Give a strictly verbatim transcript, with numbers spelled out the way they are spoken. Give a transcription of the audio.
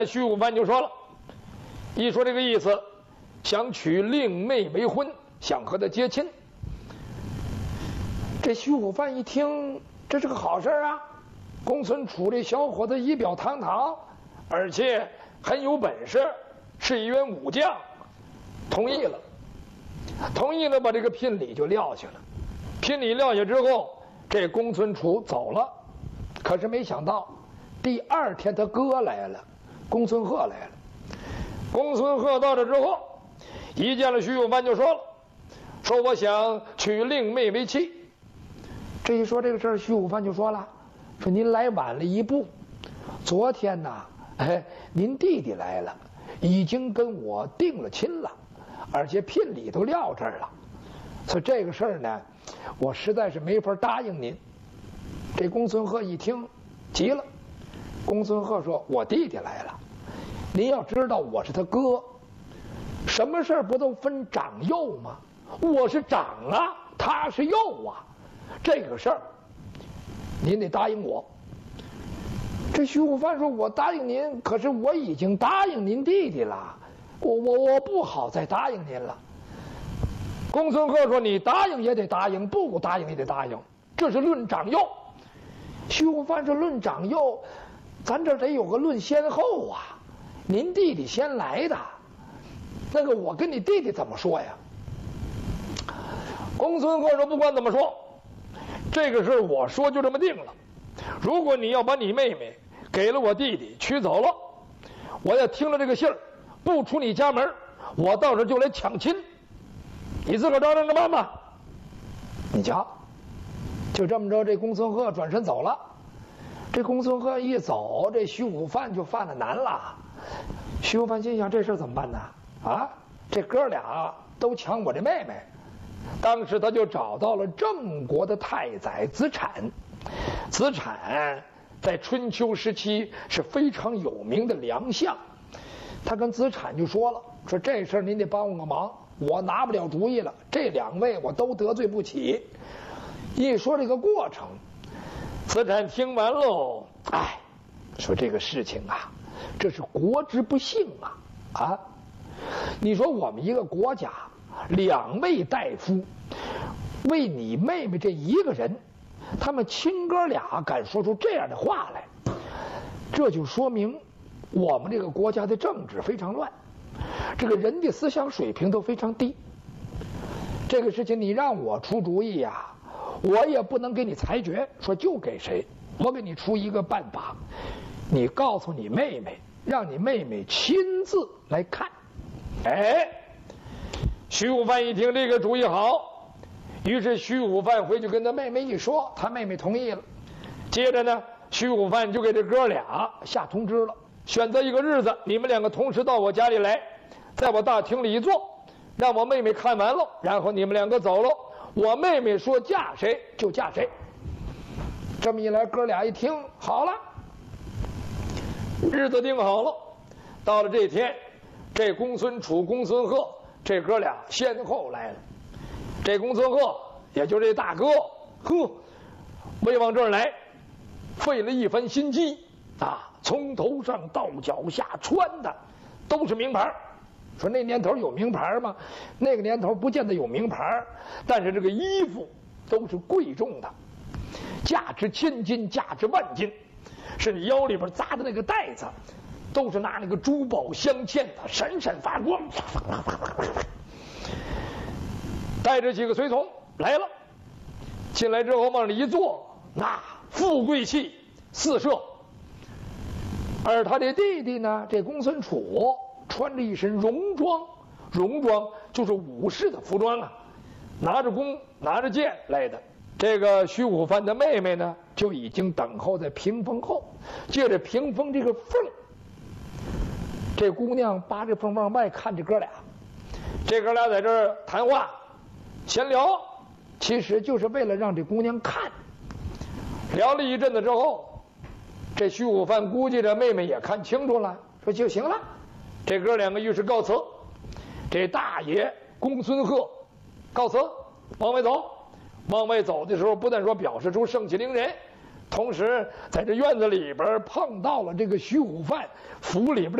徐武范就说了，一说这个意思，想娶令妹为婚，想和她结亲。这徐武范一听，这是个好事啊！公孙楚这小伙子仪表堂堂，而且很有本事，是一员武将，同意了。同意了，把这个聘礼就撂下了。聘礼撂下之后，这公孙楚走了。可是没想到，第二天他哥来了，公孙贺来了。公孙贺到这之后，一见了徐武范就说了，说我想娶令妹为妻。这一说这个事儿，徐武范就说了，说您来晚了一步，昨天呐，哎，您弟弟来了，已经跟我定了亲了，而且聘礼都撂这儿了，所以这个事儿呢，我实在是没法答应您。这公孙贺一听急了，公孙贺说，我弟弟来了，您要知道我是他哥，什么事儿不都分长幼吗？我是长啊，他是幼啊，这个事儿您得答应我。这徐武范说，我答应您，可是我已经答应您弟弟了，我我我不好再答应您了。公孙贺说，你答应也得答应，不答应也得答应，这是论长幼。徐武范说，论长幼，咱这得有个论先后啊，您弟弟先来的，那个我跟你弟弟怎么说呀？公孙贺说，不管怎么说，这个事我说就这么定了。如果你要把你妹妹给了我弟弟娶走了，我要听了这个信儿不出你家门，我到时就来抢亲，你自个儿照着办吧。你瞧，就这么着，这公孙贺转身走了。这公孙贺一走，这徐武范就犯了难了。徐武范心想，这事怎么办呢？啊，这哥俩都抢我这妹妹。当时他就找到了郑国的太宰子产。子产在春秋时期是非常有名的良相。他跟子产就说了，说这事儿您得帮我个忙，我拿不了主意了，这两位我都得罪不起。一说这个过程，子产听完喽，哎，说这个事情啊，这是国之不幸啊啊！你说我们一个国家两位大夫为你妹妹这一个人，他们亲哥俩敢说出这样的话来，这就说明我们这个国家的政治非常乱，这个人的思想水平都非常低。这个事情你让我出主意呀、啊，我也不能给你裁决，说就给谁。我给你出一个办法，你告诉你妹妹，让你妹妹亲自来看。哎，徐武范一听这个主意好，于是徐武范回去跟他妹妹一说，他妹妹同意了。接着呢，徐武范就给这哥俩下通知了，选择一个日子，你们两个同时到我家里来，在我大厅里一坐，让我妹妹看完了，然后你们两个走了，我妹妹说嫁谁就嫁谁。这么一来，哥俩一听好了，日子定好了。到了这天，这公孙楚、公孙贺这哥俩先后来了。这公孙贺也就这大哥，呵，为往这儿来，费了一番心机啊，从头上到脚下穿的都是名牌。说那年头有名牌吗？那个年头不见得有名牌，但是这个衣服都是贵重的，价值千金，价值万金，甚至腰里边扎的那个带子都是拿那个珠宝镶嵌的，闪闪发光。带着几个随从来了，进来之后往里一坐，那富贵气四射。而他的弟弟呢，这公孙楚穿着一身戎装，戎装就是武士的服装啊，拿着弓拿着剑来的。这个徐武范的妹妹呢，就已经等候在屏风后，借着屏风这个缝，这姑娘扒着缝往外看这哥俩。这哥俩在这儿谈话闲聊，其实就是为了让这姑娘看。聊了一阵子之后，这徐武范估计这妹妹也看清楚了，说就行了。这哥两个于是告辞。这大爷公孙贺告辞，往外走。往外走的时候，不但说表示出盛气凌人， 同时在这院子里边碰到了这个徐虎范府里边